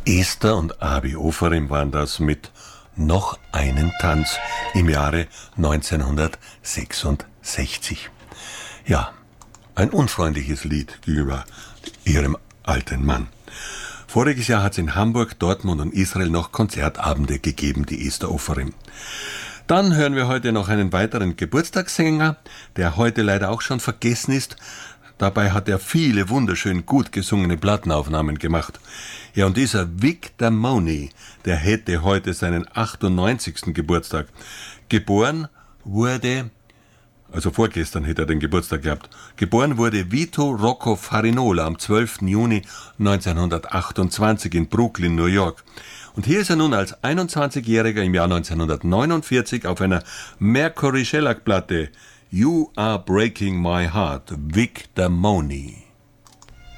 Esther und Abi Ofarim waren das mit Noch einen Tanz im Jahre 1966. Ja, ein unfreundliches Lied gegenüber ihrem alten Mann. Voriges Jahr hat es in Hamburg, Dortmund und Israel noch Konzertabende gegeben, die Esther Ofarim. Dann hören wir heute noch einen weiteren Geburtstagssänger, der heute leider auch schon vergessen ist. Dabei hat er viele wunderschön gut gesungene Plattenaufnahmen gemacht. Ja, und dieser Vic Damone, der hätte heute seinen 98. Geburtstag. Geboren wurde, also vorgestern hätte er den Geburtstag gehabt, geboren wurde Vito Rocco Farinola am 12. Juni 1928 in Brooklyn, New York. Und hier ist er nun als 21-Jähriger im Jahr 1949 auf einer Mercury Shellac-Platte You Are Breaking My Heart, Vic Damone.